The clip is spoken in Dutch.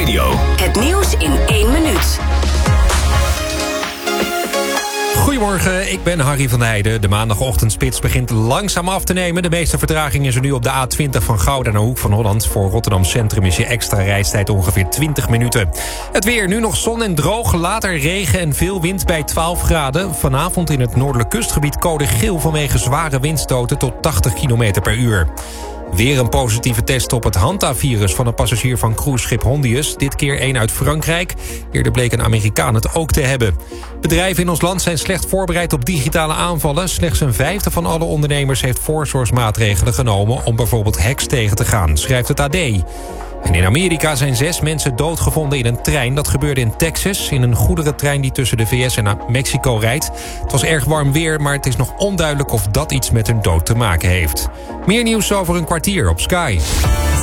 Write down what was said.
Radio. Het nieuws in 1 minuut. Goedemorgen, ik ben Harry van Heijden. De maandagochtendspits begint langzaam af te nemen. De meeste vertraging is er nu op de A20 van Gouda naar Hoek van Holland. Voor Rotterdam Centrum is je extra reistijd ongeveer 20 minuten. Het weer, nu nog zon en droog, later regen en veel wind bij 12 graden. Vanavond in het noordelijk kustgebied code geel vanwege zware windstoten tot 80 km per uur. Weer een positieve test op het Hanta-virus van een passagier van cruiseschip Hondius. Dit keer één uit Frankrijk. Eerder bleek een Amerikaan het ook te hebben. Bedrijven in ons land zijn slecht voorbereid op digitale aanvallen. Slechts een vijfde van alle ondernemers heeft voorzorgsmaatregelen genomen om bijvoorbeeld hacks tegen te gaan, schrijft het AD. En in Amerika zijn 6 mensen doodgevonden in een trein. Dat gebeurde in Texas, in een goederentrein die tussen de VS en Mexico rijdt. Het was erg warm weer, maar het is nog onduidelijk of dat iets met hun dood te maken heeft. Meer nieuws over een kwartier op Sky.